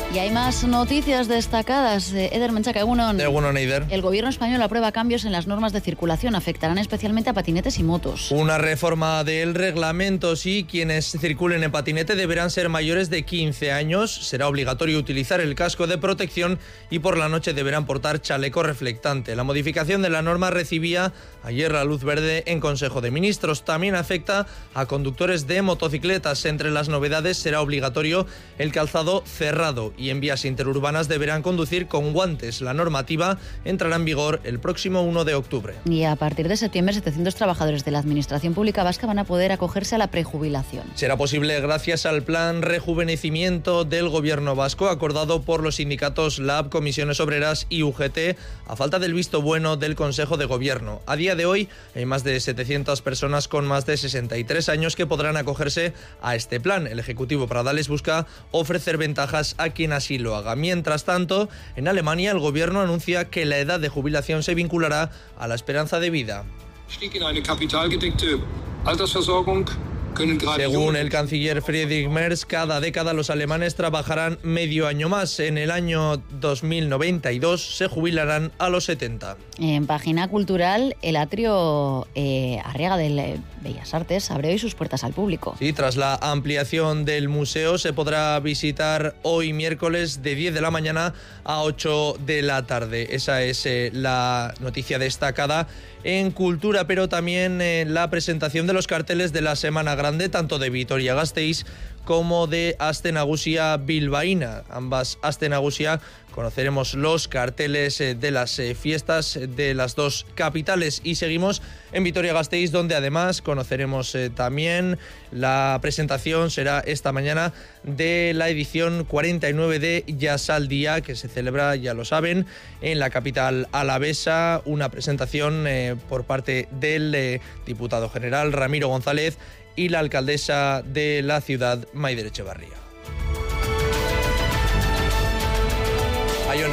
Y hay más noticias destacadas. Eder Menchaca, Egunon. Egunon, Eider. El gobierno español aprueba cambios en las normas de circulación. Afectarán especialmente a patinetes y motos. Una reforma del reglamento, sí. Quienes circulen en patinete deberán ser mayores de 15 años. Será obligatorio utilizar el casco de protección y por la noche deberán portar chaleco reflectante. La modificación de la norma recibía ayer la luz verde en Consejo de Ministros. También afecta a conductores de motocicletas. Entre las novedades será obligatorio el calzado cerrado y en vías interurbanas deberán conducir con guantes. La normativa entrará en vigor el próximo 1 de octubre. Y a partir de septiembre, 700 trabajadores de la Administración Pública Vasca van a poder acogerse a la prejubilación. Será posible gracias al plan rejuvenecimiento del Gobierno vasco, acordado por los sindicatos LAB, Comisiones Obreras y UGT, a falta del visto bueno del Consejo de Gobierno. A día de hoy hay más de 700 personas con más de 63 años que podrán acogerse a este plan. El Ejecutivo Pradales busca ofrecer ventajas a quien así lo haga. Mientras tanto, en Alemania el gobierno anuncia que la edad de jubilación se vinculará a la esperanza de vida. Según el canciller Friedrich Merz, cada década los alemanes trabajarán medio año más. En el año 2092 se jubilarán a los 70. En página cultural, el atrio Arriaga del Bellas Artes abre hoy sus puertas al público. Sí, tras la ampliación del museo se podrá visitar hoy miércoles de 10 de la mañana a 8 de la tarde. Esa es la noticia destacada en cultura, pero también la presentación de los carteles de la Semana Grande, tanto de Vitoria-Gasteiz como de Aste Nagusia bilbaína. Ambas Aste Nagusia conoceremos los carteles de las fiestas de las dos capitales y seguimos en Vitoria-Gasteiz, donde además conoceremos también la presentación, será esta mañana, de la edición 49 de Jazz al Día, que se celebra, ya lo saben, en la capital alavesa. Una presentación por parte del diputado general Ramiro González y la alcaldesa de la ciudad, Maider Echevarría. Ayone.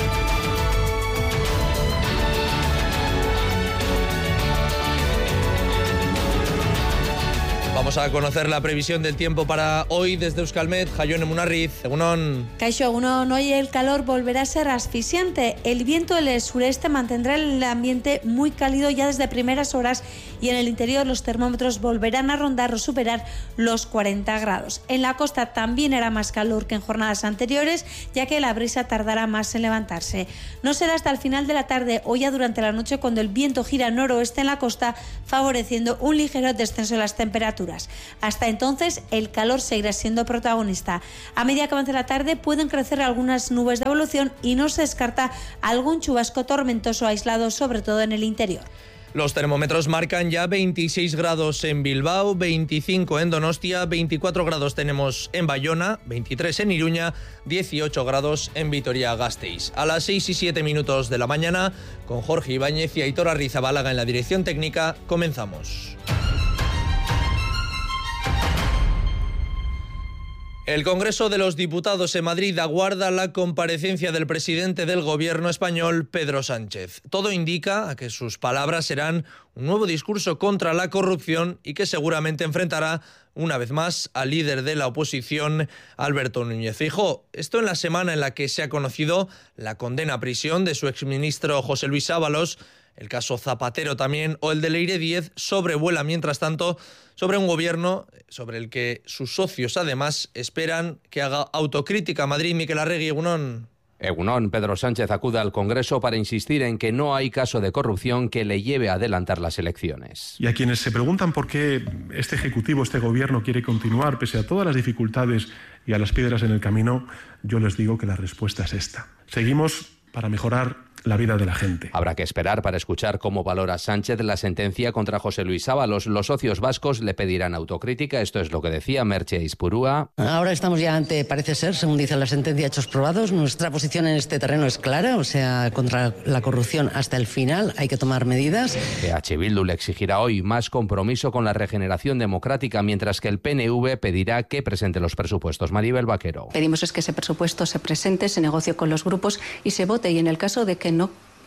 Vamos a conocer la previsión del tiempo para hoy desde Euskalmet. Jaione Munarriz, Egunon. Kaixo, Egunon. Hoy el calor volverá a ser asfixiante. El viento del sureste mantendrá el ambiente muy cálido ya desde primeras horas y en el interior los termómetros volverán a rondar o superar los 40 grados. En la costa también hará más calor que en jornadas anteriores, ya que la brisa tardará más en levantarse. No será hasta el final de la tarde o ya durante la noche cuando el viento gira noroeste en la costa, favoreciendo un ligero descenso de las temperaturas. Hasta entonces, el calor seguirá siendo protagonista. A medida que avance la tarde, pueden crecer algunas nubes de evolución y no se descarta algún chubasco tormentoso aislado, sobre todo en el interior. Los termómetros marcan ya 26 grados en Bilbao, 25 en Donostia, 24 grados tenemos en Bayona, 23 en Iruña, 18 grados en Vitoria-Gasteiz. A las 6 y 7 minutos de la mañana, con Jorge Ibáñez y Aitor Arrizabalaga en la dirección técnica, comenzamos. El Congreso de los Diputados en Madrid aguarda la comparecencia del presidente del Gobierno español, Pedro Sánchez. Todo indica a que sus palabras serán un nuevo discurso contra la corrupción y que seguramente enfrentará una vez más al líder de la oposición, Alberto Núñez Feijóo. Esto en la semana en la que se ha conocido la condena a prisión de su exministro José Luis Ábalos. El caso Zapatero también, o el de Leire Díez, sobrevuela mientras tanto sobre un gobierno sobre el que sus socios además esperan que haga autocrítica. Madrid, Miquel Arregui, Egunon. Egunon, Pedro Sánchez acude al Congreso para insistir en que no hay caso de corrupción que le lleve a adelantar las elecciones. Y a quienes se preguntan por qué este Ejecutivo, este Gobierno quiere continuar pese a todas las dificultades y a las piedras en el camino, yo les digo que la respuesta es esta. Seguimos para mejorar la vida de la gente. Habrá que esperar para escuchar cómo valora Sánchez la sentencia contra José Luis Ábalos. Los socios vascos le pedirán autocrítica. Esto es lo que decía Merche Ispurúa. Ahora estamos ya ante, parece ser, según dice la sentencia, hechos probados. Nuestra posición en este terreno es clara, o sea, contra la corrupción hasta el final hay que tomar medidas. EH Bildu le exigirá hoy más compromiso con la regeneración democrática, mientras que el PNV pedirá que presente los presupuestos. Maribel Vaquero. Pedimos es que ese presupuesto se presente, se negocie con los grupos y se vote, y en el caso de que no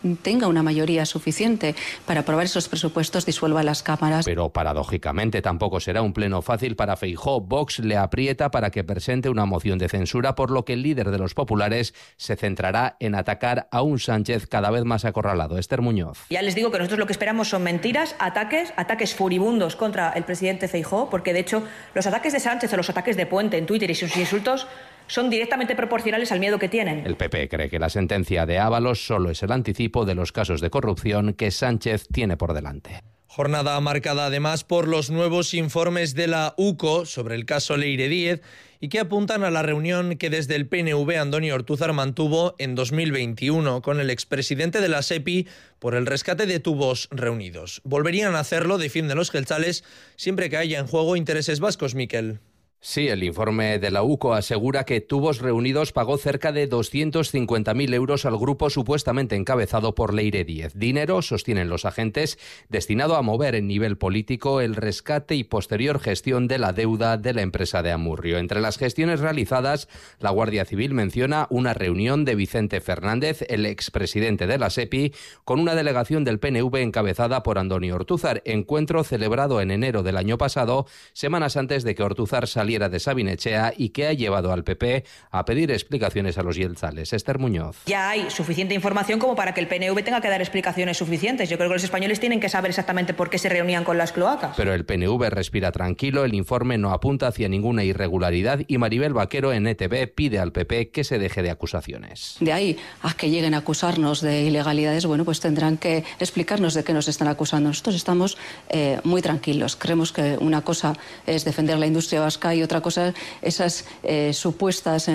tenga una mayoría suficiente para aprobar esos presupuestos, disuelva las cámaras. Pero paradójicamente tampoco será un pleno fácil para Feijóo. Vox le aprieta para que presente una moción de censura, por lo que el líder de los populares se centrará en atacar a un Sánchez cada vez más acorralado. Esther Muñoz. Ya les digo que nosotros lo que esperamos son mentiras, ataques furibundos contra el presidente Feijóo, porque de hecho los ataques de Sánchez o los ataques de Puente en Twitter y sus insultos son directamente proporcionales al miedo que tienen. El PP cree que la sentencia de Ábalos solo es el anticipo de los casos de corrupción que Sánchez tiene por delante. Jornada marcada además por los nuevos informes de la UCO sobre el caso Leire Díez y que apuntan a la reunión que desde el PNV Andoni Ortúzar mantuvo en 2021 con el expresidente de la SEPI por el rescate de tubos reunidos. Volverían a hacerlo, defienden los jeltzales, siempre que haya en juego intereses vascos, Miquel. Sí, el informe de la UCO asegura que Tubos Reunidos pagó cerca de 250.000 euros al grupo supuestamente encabezado por Leire Díez. Dinero, sostienen los agentes, destinado a mover en nivel político el rescate y posterior gestión de la deuda de la empresa de Amurrio. Entre las gestiones realizadas, la Guardia Civil menciona una reunión de Vicente Fernández, el expresidente de la SEPI, con una delegación del PNV encabezada por Andoni Ortúzar. Encuentro celebrado en enero del año pasado, semanas antes de que Ortúzar saliera de Sabinechea y que ha llevado al PP a pedir explicaciones a los jeltzales. Esther Muñoz. Ya hay suficiente información como para que el PNV tenga que dar explicaciones suficientes. Yo creo que los españoles tienen que saber exactamente por qué se reunían con las cloacas. Pero el PNV respira tranquilo, el informe no apunta hacia ninguna irregularidad y Maribel Vaquero en ETV pide al PP que se deje de acusaciones. De ahí a que lleguen a acusarnos de ilegalidades, bueno, pues tendrán que explicarnos de qué nos están acusando. Nosotros estamos muy tranquilos. Creemos que una cosa es defender la industria vasca y otra cosa esas supuestas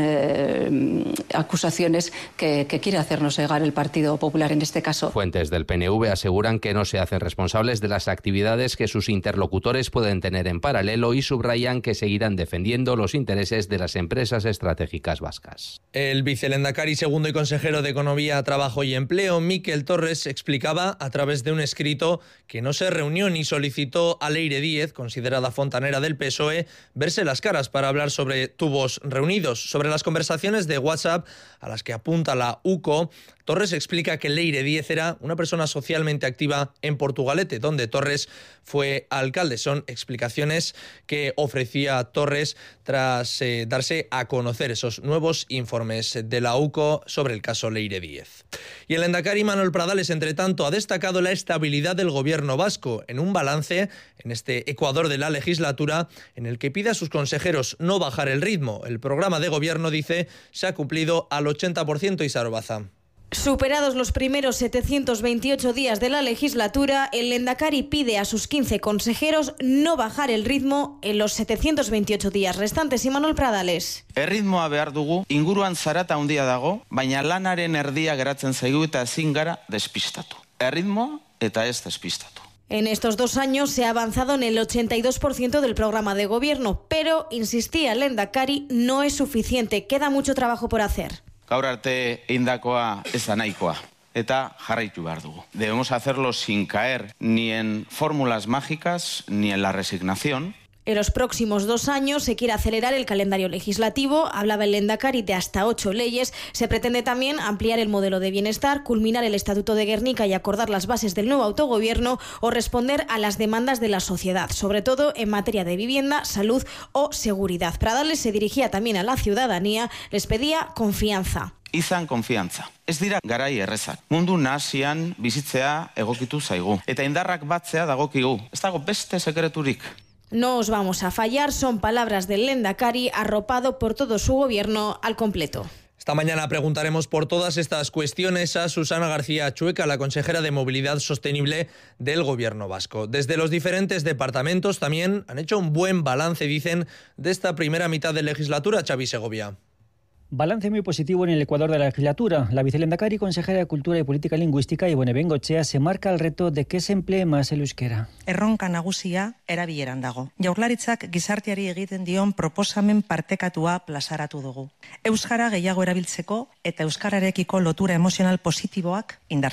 acusaciones que quiere hacernos llegar el Partido Popular en este caso. Fuentes del PNV aseguran que no se hacen responsables de las actividades que sus interlocutores pueden tener en paralelo y subrayan que seguirán defendiendo los intereses de las empresas estratégicas vascas. El vicelehendakari segundo y consejero de Economía, Trabajo y Empleo, Miquel Torres, explicaba a través de un escrito que no se reunió ni solicitó a Leire Díez, considerada fontanera del PSOE, verse las caras para hablar sobre Tubos Reunidos. Sobre las conversaciones de WhatsApp a las que apunta la UCO, Torres explica que Leire Díez era una persona socialmente activa en Portugalete, donde Torres fue alcalde. Son explicaciones que ofrecía Torres tras darse a conocer esos nuevos informes de la UCO sobre el caso Leire Díez. Y el lehendakari Manuel Pradales, entre tanto, ha destacado la estabilidad del gobierno vasco en un balance en este Ecuador de la legislatura en el que pide a sus consejeros no bajar el ritmo. El programa de gobierno, dice, se ha cumplido al 80%. Isaro Baza. Superados los primeros 728 días de la legislatura, el lehendakari pide a sus 15 consejeros no bajar el ritmo en los 728 días restantes. Manuel Pradales. Erritmoa behar dugu, inguruan zarata handia dago, baina lanaren erdia geratzen zaigu eta ezin gara despistatu. Erritmoa eta ez despistatu. En estos 2 años se ha avanzado en el 82% del programa de gobierno, pero, insistía el lehendakari, no es suficiente, queda mucho trabajo por hacer. Gaur arte eindakoa ez da nahikoa, eta jarraitu behar dugu. Debemos hacerlo sin caer ni en fórmulas mágicas ni en la resignación. En los próximos 2 años se quiere acelerar el calendario legislativo, hablaba el lehendakari de hasta 8 leyes, se pretende también ampliar el modelo de bienestar, culminar el Estatuto de Gernika y acordar las bases del nuevo autogobierno o responder a las demandas de la sociedad, sobre todo en materia de vivienda, salud o seguridad. Pradales se dirigía también a la ciudadanía, les pedía confianza. Izan konfiantza. Ez dira garai errezak. Mundu nahasian bizitzea egokitu zaigu. Eta indarrak batzea dagokigu. Ez dago beste sekreturik. No os vamos a fallar, son palabras del lehendakari arropado por todo su gobierno al completo. Esta mañana preguntaremos por todas estas cuestiones a Susana García Chueca, la consejera de Movilidad Sostenible del Gobierno vasco. Desde los diferentes departamentos también han hecho un buen balance, dicen, de esta primera mitad de legislatura. Xavi Segovia. Balance muy positivo en el Ecuador de la legislatura. La vicelehendakari, consejera de Cultura y Política Lingüística, Ibone Bengoechea, se marca el reto de que se emplee más el euskera. Erronka nagusia erabileran dago. Jaurlaritzak gizarteari egiten dion proposamen partekatua plazaratu dugu. Euskara gehiago erabiltzeko eta euskararekiko lotura emozional positiboak indartzeko.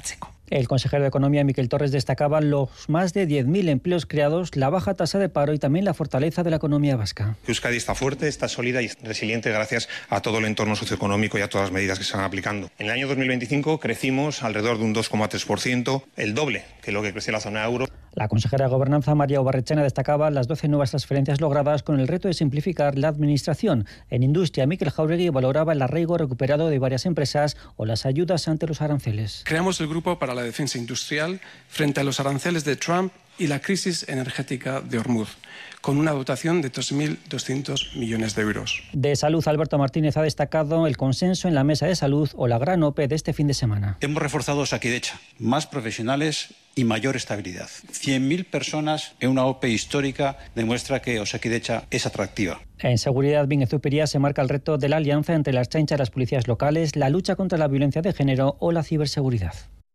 El consejero de Economía, Miquel Torres, destacaba los más de 10.000 empleos creados, la baja tasa de paro y también la fortaleza de la economía vasca. Euskadi está fuerte, está sólida y resiliente gracias a todo el entorno socioeconómico y a todas las medidas que se están aplicando. En el año 2025 crecimos alrededor de un 2,3%, el doble que lo que creció la zona euro. La consejera de Gobernanza, María Obarrechena, destacaba las 12 nuevas transferencias logradas con el reto de simplificar la administración. En Industria, Miquel Jauregui valoraba el arraigo recuperado de varias empresas o las ayudas ante los aranceles. Creamos el Grupo para la Defensa Industrial frente a los aranceles de Trump y la crisis energética de Hormuz, con una dotación de 2.200 millones de euros. De Salud, Alberto Martínez ha destacado el consenso en la Mesa de Salud o la gran OPE de este fin de semana. Hemos reforzado Osakidecha, más profesionales y mayor estabilidad. 100.000 personas en una OPE histórica demuestra que Osakidecha es atractiva. En seguridad, Bingezupiria se marca el reto de la alianza entre las Ertzaintza y las policías locales, la lucha contra la violencia de género o la ciberseguridad.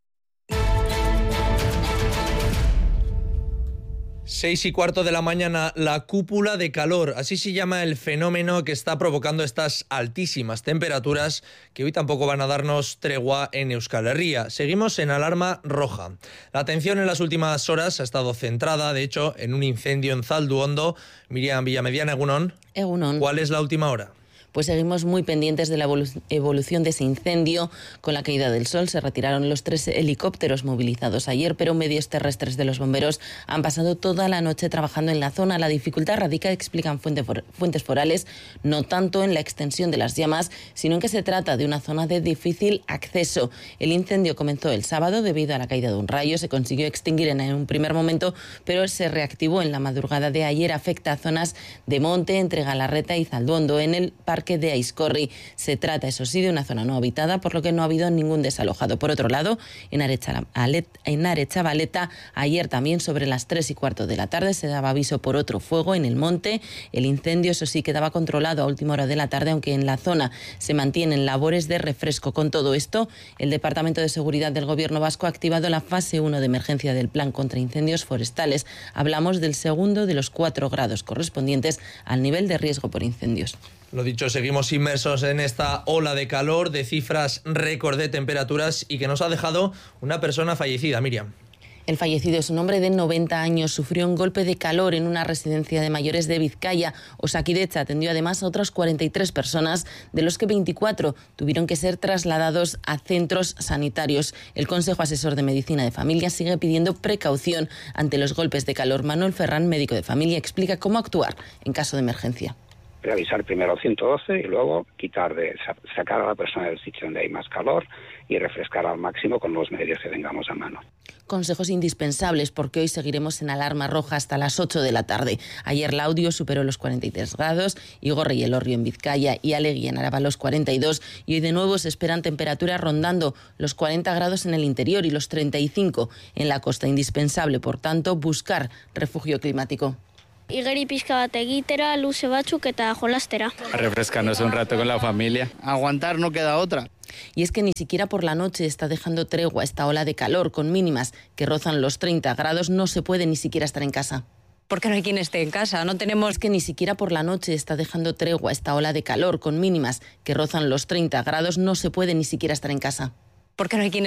6:15 de la mañana, la cúpula de calor, así se llama el fenómeno que está provocando estas altísimas temperaturas que hoy tampoco van a darnos tregua en Euskal Herria. Seguimos en alarma roja. La atención en las últimas horas ha estado centrada, de hecho, en un incendio en Zalduondo. Miriam Villamediana, Egunon. Egunon. ¿Cuál es la última hora? Pues seguimos muy pendientes de la evolución de ese incendio. Con la caída del sol se retiraron los 3 helicópteros movilizados ayer, pero medios terrestres de los bomberos han pasado toda la noche trabajando en la zona. La dificultad radica, explican fuentes forales, no tanto en la extensión de las llamas, sino en que se trata de una zona de difícil acceso. El incendio comenzó el sábado debido a la caída de un rayo. Se consiguió extinguir en un primer momento, pero se reactivó en la madrugada de ayer. Afecta a zonas de monte entre Galarreta y Zalduondo, en el parque de Aizkorri. Se trata, eso sí, de una zona no habitada, por lo que no ha habido ningún desalojado. Por otro lado, en Aretxabaleta, ayer también sobre las 3:15 de la tarde se daba aviso por otro fuego en el monte. El incendio, eso sí, quedaba controlado a última hora de la tarde, aunque en la zona se mantienen labores de refresco. Con todo esto, el Departamento de Seguridad del Gobierno vasco ha activado la fase 1 de emergencia del Plan contra Incendios Forestales. Hablamos del segundo de los 4 grados correspondientes al nivel de riesgo por incendios. Lo dicho, seguimos inmersos en esta ola de calor, de cifras récord de temperaturas y que nos ha dejado una persona fallecida, Miriam. El fallecido es un hombre de 90 años. Sufrió un golpe de calor en una residencia de mayores de Vizcaya. Osakidecha atendió además a otras 43 personas, de los que 24 tuvieron que ser trasladados a centros sanitarios. El Consejo Asesor de Medicina de Familia sigue pidiendo precaución ante los golpes de calor. Manuel Ferrán, médico de familia, explica cómo actuar en caso de emergencia. Revisar primero 112 y luego sacar a la persona del sitio donde hay más calor y refrescar al máximo con los medios que tengamos a mano. Consejos indispensables porque hoy seguiremos en alarma roja hasta las 8 de la tarde. Ayer Laudio superó los 43 grados, Igorre y Elorrio en Vizcaya y Alegui en Araba los 42 y hoy de nuevo se esperan temperaturas rondando los 40 grados en el interior y los 35 en la costa. Indispensable, por tanto, buscar refugio climático. Igeri pizka bat egitera, luze batzuk eta jolastera. Refrescarnos un rato con la familia. Aguantar, no queda otra. Y es que ni siquiera por la noche está dejando tregua esta ola de calor con mínimas que rozan los 30 grados. No se puede ni siquiera estar en casa. Porque no hay quien esté en casa, no tenemos... Es que ni siquiera por la noche está dejando tregua esta ola de calor con mínimas que rozan los 30 grados. No se puede ni siquiera estar en casa. Porque no hay quien